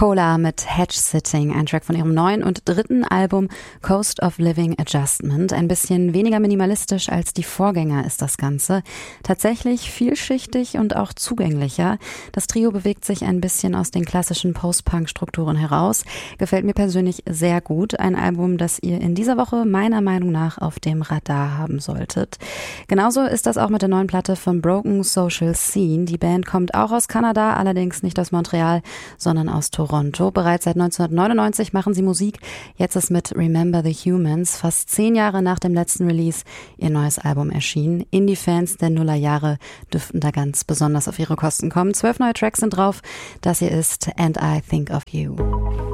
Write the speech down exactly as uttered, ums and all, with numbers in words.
Cola mit Hedge Sitting, ein Track von ihrem neuen und dritten Album Cost of Living Adjustment. Ein bisschen weniger minimalistisch als die Vorgänger ist das Ganze. Tatsächlich vielschichtig und auch zugänglicher. Das Trio bewegt sich ein bisschen aus den klassischen Post-Punk-Strukturen heraus. Gefällt mir persönlich sehr gut. Ein Album, das ihr in dieser Woche meiner Meinung nach auf dem Radar haben solltet. Genauso ist das auch mit der neuen Platte von Broken Social Scene. Die Band kommt auch aus Kanada, allerdings nicht aus Montreal, sondern aus Toronto. Bereits seit neunzehnhundertneunundneunzig machen sie Musik. Jetzt ist mit Remember the Humans fast zehn Jahre nach dem letzten Release ihr neues Album erschienen. Indie-Fans der Nullerjahre dürften da ganz besonders auf ihre Kosten kommen. Zwölf neue Tracks sind drauf. Das hier ist And I Think of You.